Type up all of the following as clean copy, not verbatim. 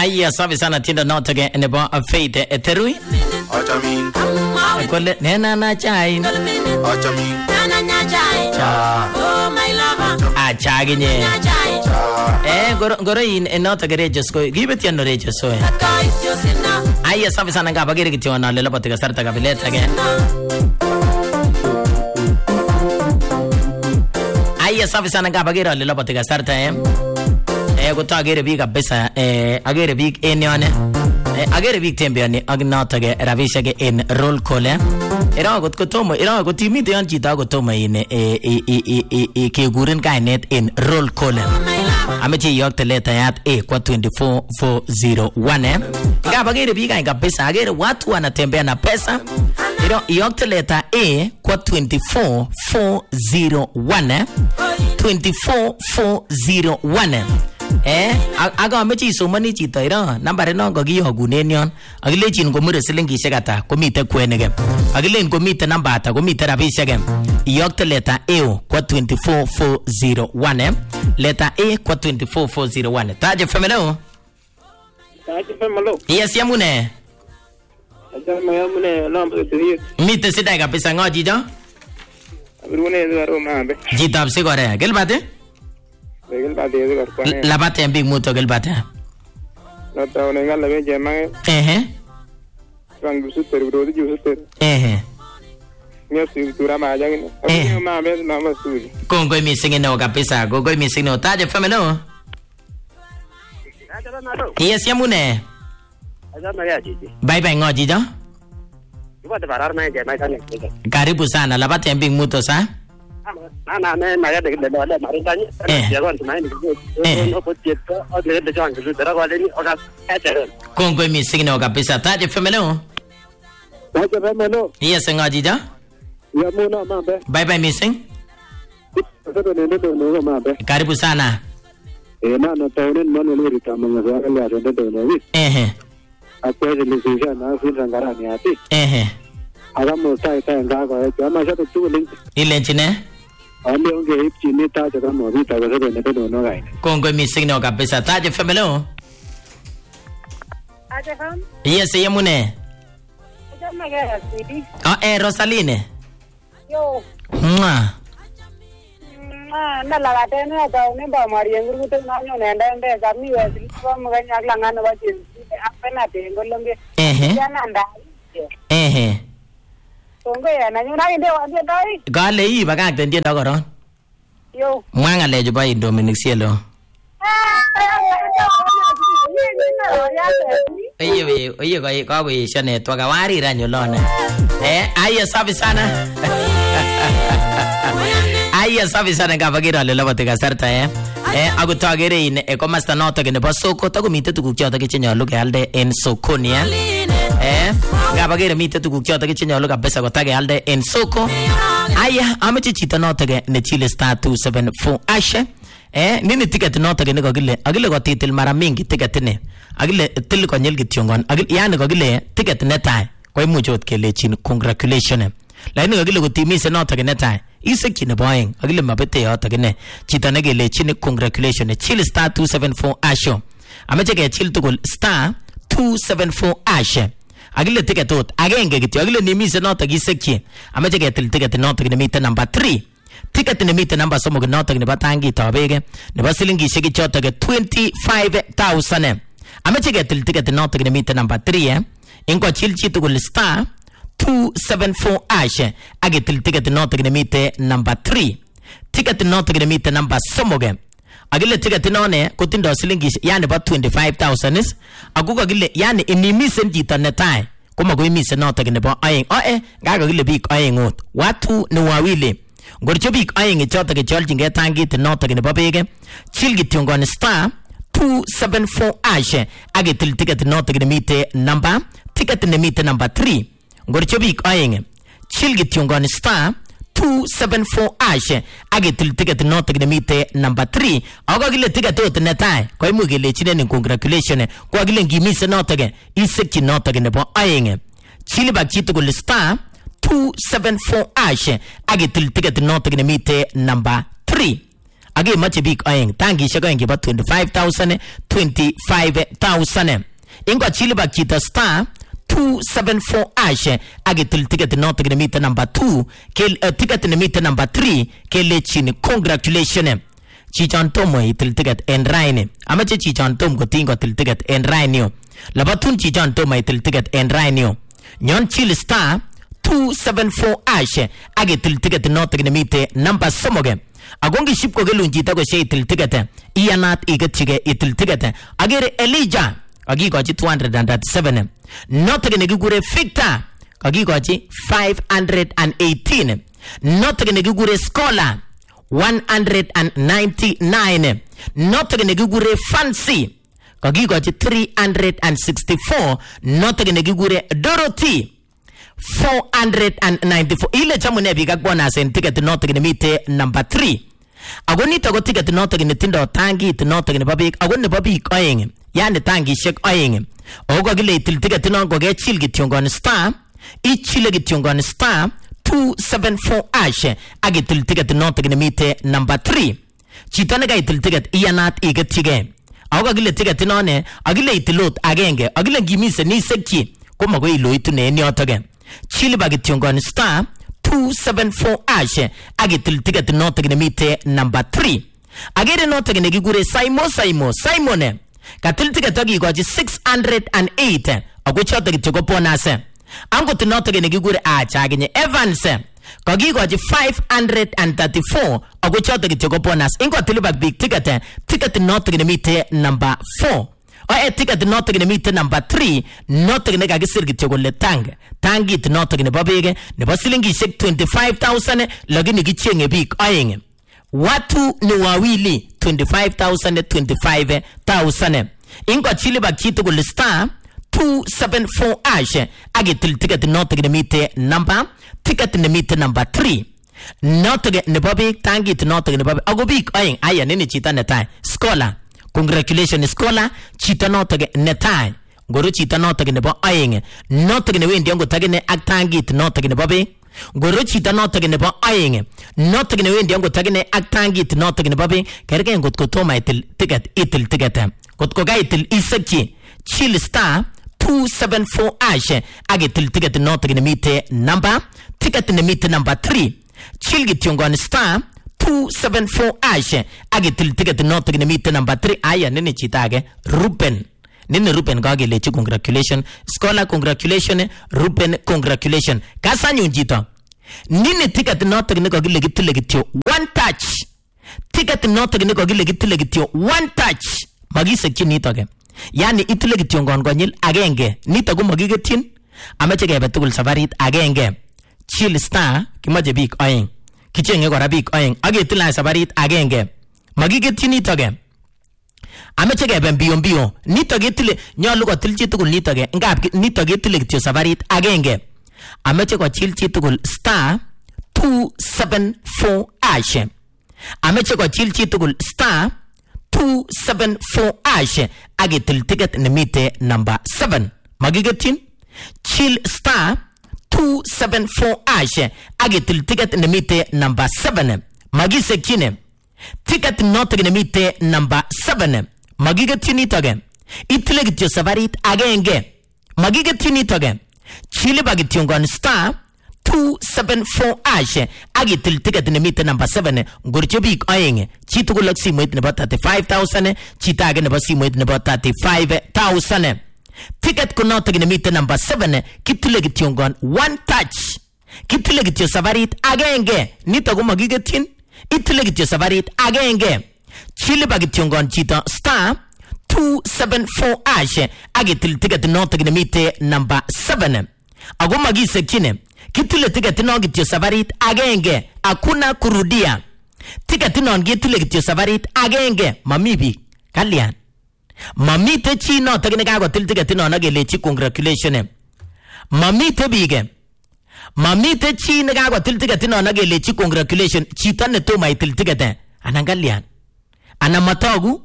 Aya safi sana tindo notoge nebo Faith Terui. Achamin. Kole nena na chai. Achamin. Nana nya chai. Cha. Oh my lover. Acha ginye. Nya chai. Goro in notoge rejos ko gibet yan rejos so. Ka ityo sinna. Aya safi sana nga bagere kityo na lela patiga sarta ka bileta ge. Aya safi sana nga bagere lela patiga sarta Gusto agere big kabisa agere big enyone agere big tembeani ag notage rabisha ge en roll call era got kotomo era got timite yan chita kotomo in ke guren kainet en roll call amechi yokte leta yat kwa 24401 ngaba agere big kabisa agere watu wanatembea na pesa era yokte leta kwa 24401 24401 aga mechi isomani chito ira nambare no kogiyogunen yon agilechin komure silingishek ata komite kwenege agilen komite namba ata komite rabishek iyokte leta A kwa 24401 leta A kwa 24401 Taje Femelo Yes yamune Yamune lambo tiye mite sidai kabisa ngoji jo Rune zaro mambe jitab sigore gelbate Labate en big muto gelbate. No ta ona ngala be jema. Rang super bro di super. Ngesi tura ma jangin. Abi ma be na ma suji. Kongo missing no kabisa. Gogo missing no taje famelo. Yes yamune. Ajama ya jiji. Bye bye ngoji jo. Iba de barar na jema tani. Karibu sana labate en big muto sa. Ana na ya de wale maritani ya gon tumaini no potieto o de jangu de wale ni oga eter Kongo missing no kabisa taje famelo. Taje famelo. Yes ngoji jo. Ya muna mambe. Bye bye missing. No mambe. Karibu sana. Na taonen mano lori kama ngara ya de no. Akwai ni sija na singara ni ati. Aga mo tai ngago ama sa tu link. Ilenchine. Ande onge ipchini taje kama vita kwa sababu ndio no gai. Kongo missing no kabisa taje famelo. Aje fam? Yes yamune. Ajama ga sidi. Rosaline. Yo. Na la tena ta ne ba Maria nguru to na nyo nenda nda kami wesi ko mga nyaglanga ba tin. Apena te ngolonge. Yana nda. Kongo ya na nyuna inde wa dai. Gale yi bagakte ndiendo koron. Yo. Mwanga lejo ba Dominic Cielo. Oye kwa shane toka wari ranyo lona. Aya safi sana. Aya safi sana ngabagira le lobote kasarta agutagere in komasta noto ke nebo soko to komite tuguk choto ke chenyolu kealde en sokoni ngabagere mite tuguk choto ke chenyolu kabisa kotage alde en soko. Aya ameche chito noto ke ne chile star 274 ashe nini ticket noto ke ne kokile agile kotitil mara mingi ticket ne agile til konyil kityongon agile yani kokile ticket netai ko imuch ot kelechin congratulations lakini kokile kotimise noto ke netai isekchi nebo aeng akile mabete yoto kene chito nekelechin congratulations chill star 274 asho ameche kechil tugul star 274 ashe akile ticket ot agenge kityo akile nimise noto kisekchi ameche ketil ticket noto nemite number 3 ticket nemite number 3 noto nebo tangit abege nebo silingishek choto ke 25000 ameche ketil ticket noto nemite number 3 ingo chill chi tugul star 274 ashe agetil ticket noto nemite number 3 ticket noto nemite number 3 agile ticket none kotindo silingishek yani ba 25000 is agugo gile yani inimisen chito netai komako imisen noto nebo aeng gaga gile bik aeng ot watu ni wawili ngorcho bik aeng choto ke cholchinge tangit noto nebo bege chill kityongon star 274 ashe agetil ticket noto nemite number ticket nemite number 3 ngorcho bik aeng chill kityongon star 274 ashe agetil ticket noto nemite number 3 ako gile ticket ot netai ko imuch kelechinen congratulations ko gile ngimise noto ke isekchi noto nebo aeng chill bak chitugul star 274 ashe agetil ticket noto nemite number 3 age mache bik aeng tangishek aeng chebo 25,000 25,000 ingo chili bak chito star 274 ash age til ticket noto gine meter number 2 kel ticket ne meter number 3 kele chini congratulations chichon tomo itil ticket en raini amache chichon tom ko tingo til ticket en raini labatun chichon tomo itil ticket en raini nyon chili star 274 ash age til ticket noto gine meter number somoge agongi ship ko gelun jita ko shey til ticket iyanat igachige itil ticket agere Elijah agi gochi 237 noto gine gigure Victor agi gochi 518 noto gine gigure Scholar 199 noto gine gigure Fancy agi gochi 364 noto gine gigure Dorothy 494 ile chamune biga bona sen ticket noto gine mite number 3 agoni to go ticket noto gine tindo tangi noto gine babik agoni babik oeng yani tangi shek oeng ogo gile til ticket no go ge chil gityongon star ichile gityongon star 274 ash age til ticket noto gine mite number 3 chitane ga til ticket iyanat igetige ogo gile ticket no ne agile itilot agenge agile gimise ni sekchi koma go ilo itune ni otoge chili bagityongon star 274 ash age til ticket noto gine mite number 3 agere noto gine gigure Simon katil ticket agi goji 608 ago choto gityogo ponase ango tinoto gine gigure acha gine Evans kagi goji 534 ago choto gityogo ponase ingo tilibak big ticket noto gine mite number 4 o ticket noto gine mite number 3 noto gine gagisir gityogo le tangi noto gine babege ne basilingi shek 25,000 lagini gichenge big ayenge watu ni wawili 25,000 25,000 ingo chili bak chito gul star 274 ash age til ticket noto gine mite number ticket ne mite number 3 noto gine babik tangi noto gine babik ago big ayeng aya nini chita netai Scholar congratulations Scholar chita noto gine netai goro chita noto gine bo ayeng noto gine wendi ongo tagine ak tangi noto gine babik goro chita noto gine bo ayeng noto gine wendi ongo tagine ak tangi noto gine babik kerge ngot ko toma itil ticket kot ko ga itil isakchi chill star 274 ash age til ticket noto gine mite number ticket ne mite number 3 chill gityongon star 274 ash age til ticket noto gine mite number 3 aya nene chitage Ruben gage lechi congratulations Scholar congratulations Ruben congratulations kasanyu njito nini ticket noto gine gage gitile gityo one touch ticket noto gine gage gitile gityo one touch magise chini toge yani itile gityo ngongonyil agenge nito go magigetin amache gebe tugul safarit agenge chill star kimaje bik oeng kichenge gora bik oeng age itila safarit agenge magigetin nitoge amache gebe mbio nito gitile nyolu go tilchi tugul nitoge ngap nito gitile gityo safarit agenge amache go chilchi tugul star 274 ash amache go chilchi tugul star 274 ash age til ticket ne mite number 7 magigetin chill star 274 ash age til ticket ne mite number 7 magisekine ticket noto ne mite number 7 magigetin itoge itile gityo safarit agenge magigetin itoge chill bagityongon star 274 ash age til ticket ne mite number 7 gurche bik ayenge chitugo laksi moit ne 35,000 chitage ne basi moit ne 35,000 ticket ko noto ne mite number 7 kitile gityongon one touch kitile gityo safarit agenge nito magigetin itile gityo safarit agenge chile bagityongon chito star 274 ash age til ticket noto ne mite number 7 ago magisekine kitile ticket no gityo safarit agenge akuna kurudia ticket no gitile gityo safarit agenge mamibi kalyan mamite chi no tagine ga til ticket no na gele chi congratulations mamite bige mamite chi na ga til ticket no na gele chi congratulations chi tanne to mai til ticket anangalyan anamatogu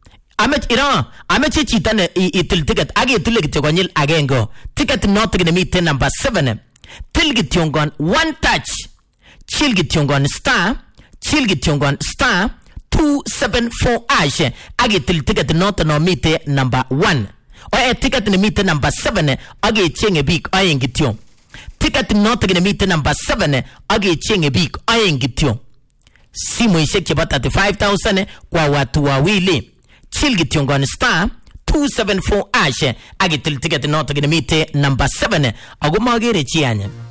ameche chi tanne itil ticket age til gityo gonyil agengo ticket no tagine mite number 7 tilgityongon one touch chilgityongon star 2 274 ash agitil ticket noto no mite number 1 o ticket ni mite number 7 agichenge big ayen kityo ticket noto ni mite number 7 agichenge big ayen kityo simu ishek cheba 35000 kwa watu wawili chilgi tiongoni star 274 ash agitil ticket noto ni mite number 7 agumagere chianya